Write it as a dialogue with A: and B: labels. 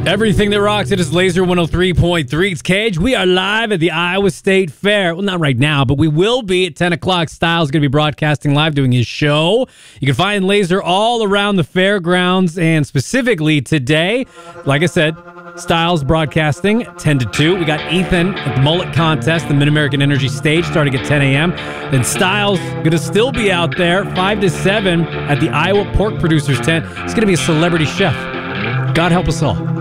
A: Everything that rocks, it is Laser 103.3. It's Cage. We are live at the Iowa State Fair. Well, not right now, but we will be at 10 o'clock. Styles going to be broadcasting live, doing his show. You can find Laser all around the fairgrounds, and specifically today, like I said, Styles broadcasting 10 to 2. We got Ethan at the Mullet Contest, the Mid-American Energy Stage, starting at 10 a.m. Then Styles going to still be out there 5 to 7 at the Iowa Pork Producers Tent. He's going to be a celebrity chef. God help us all.